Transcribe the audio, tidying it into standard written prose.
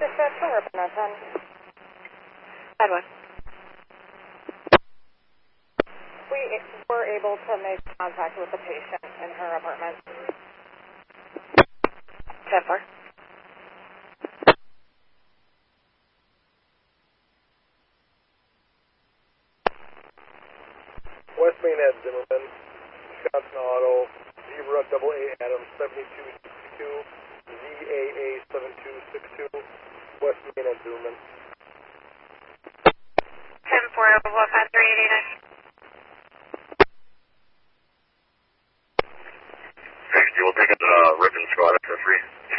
Dispatch from Urban on 10. Bad one. We were able to make contact with the patient in her apartment. 10-4. West Main at Zimmerman, Wisconsin Auto, Zebra AA Adam 7262, ZAA 7262, West Main at Zimmerman. 10-4, 15389. Next, you will take it to Ribbon Squad for free.